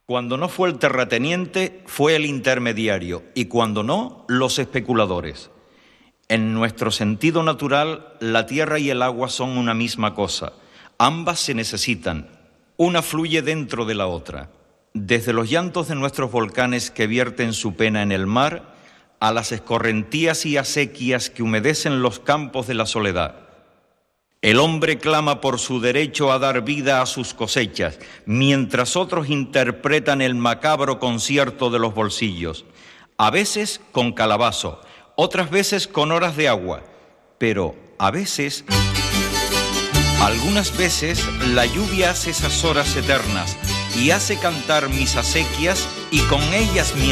Cuando no fue el terrateniente, fue el intermediario, y cuando no, los especuladores. En nuestro sentido natural, la tierra y el agua son una misma cosa. Ambas se necesitan, una fluye dentro de la otra. Desde los llantos de nuestros volcanes que vierten su pena en el mar, a las escorrentías y acequias que humedecen los campos de la soledad. El hombre clama por su derecho a dar vida a sus cosechas, mientras otros interpretan el macabro concierto de los bolsillos, a veces con calabazo, otras veces con horas de agua, pero a veces, algunas veces, la lluvia hace esas horas eternas y hace cantar mis acequias y con ellas mi